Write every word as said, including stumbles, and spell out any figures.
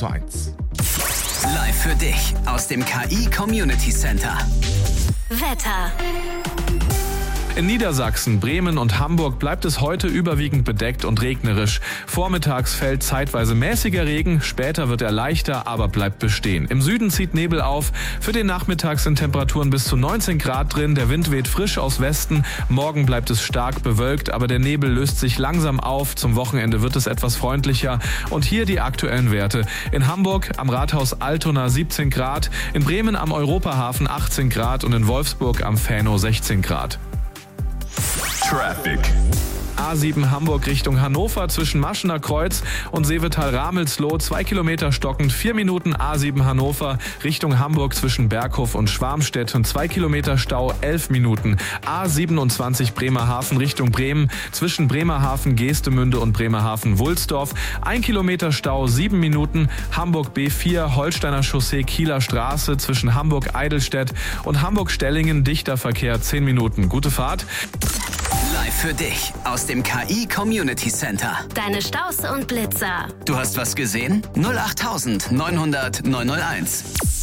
zu eins. Live für dich aus dem K I Community Center. Wetter. In Niedersachsen, Bremen und Hamburg bleibt es heute überwiegend bedeckt und regnerisch. Vormittags fällt zeitweise mäßiger Regen, später wird er leichter, aber bleibt bestehen. Im Süden zieht Nebel auf. Für den Nachmittag sind Temperaturen bis zu neunzehn Grad drin. Der Wind weht frisch aus Westen. Morgen bleibt es stark bewölkt, aber der Nebel löst sich langsam auf. Zum Wochenende wird es etwas freundlicher. Und hier die aktuellen Werte. In Hamburg am Rathaus Altona siebzehn Grad, in Bremen am Europahafen achtzehn Grad und in Wolfsburg am Fänow sechzehn Grad. Traffic. A sieben Hamburg Richtung Hannover zwischen Maschener Kreuz und Seevetal-Ramelsloh zwei Kilometer stockend, vier Minuten. A sieben Hannover Richtung Hamburg zwischen Berghof und Schwarmstedt und zwei Kilometer Stau, elf Minuten. A siebenundzwanzig Bremerhaven Richtung Bremen zwischen Bremerhaven, Geestemünde und Bremerhaven-Wulsdorf, ein Kilometer Stau, sieben Minuten. Hamburg B vier Holsteiner Chaussee Kieler Straße zwischen Hamburg-Eidelstedt und Hamburg-Stellingen, dichter Verkehr, zehn Minuten. Gute Fahrt. Live für dich aus dem K I Community Center. Deine Staus und Blitzer. Du hast was gesehen? null acht neunhundert neunhunderт neunhunderteins.